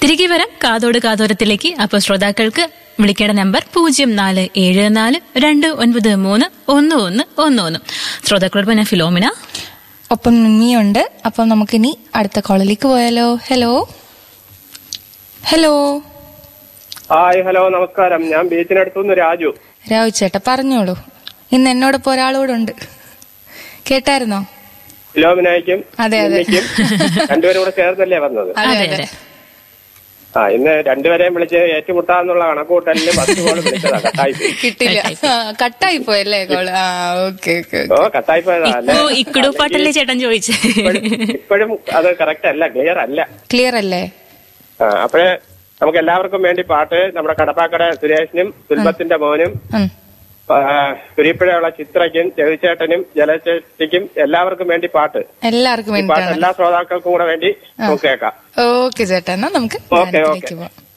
തിരികെ വരാം കാതോട് കാതോരത്തിലേക്ക്. അപ്പൊ ശ്രോതാക്കൾക്ക് വിളിക്കേണ്ട നമ്പർ 0474293111. ശ്രോതാക്കളോടൊപ്പം ഞാൻ ഫിലോമിന, ഒപ്പം നിമ്മിയുണ്ട്. അപ്പം നമുക്കിനി അടുത്ത കോളിലേക്ക് പോയാലോ? ഹലോ ഹലോ ഹായ്, ഹലോ, നമസ്കാരം. ഞാൻ ബീച്ചിനടുത്തുനിന്ന് രാജു. രാജു ചേട്ടാ പറഞ്ഞോളൂ. ഇന്ന് എന്നോടൊപ്പം ഒരാളോടുണ്ട്, കേട്ടായിരുന്നോ? ഫിലോമിനയ്ക്കും അതെ രണ്ടുപേരും കൂടെ ചേർന്നല്ലേ വന്നത്? ഇന്ന് രണ്ടുപേരെയും വിളിച്ച് ഏറ്റുമുട്ടാന്നുള്ള കണക്കൂട്ടലിന് 10 കോള് വിളിച്ചതാ, കട്ടായിപ്പോയി. കിട്ടില്ല, കട്ടായി പോയല്ലേ കോള്? കട്ടായി പോയതാ. ഇക്കടു പാട്ടല്ലേ ചേട്ടൻ ചോദിച്ചേ? ഇപ്പോഴും അത് കറക്റ്റ് അല്ല, ക്ലിയർ അല്ലേ? അപ്പോഴേ നമുക്ക് എല്ലാവർക്കും വേണ്ടി പാട്ട് നമ്മുടെ കടപ്പാക്കട സുരേഷിനും സുൽഭത്തിന്റെ മോനും കുരിപ്പുഴയുള്ള ചിത്രയ്ക്കും ചെവിച്ചേട്ടനും ജലചേട്ടിക്കും എല്ലാവർക്കും വേണ്ടി പാട്ട്. എല്ലാവർക്കും വേണ്ടി എല്ലാ ശ്രോതാക്കൾക്കും കൂടെ വേണ്ടി കേൾക്കാം. ഓക്കെ ചേട്ടാ, എന്നാ നമുക്ക് ഓക്കെ.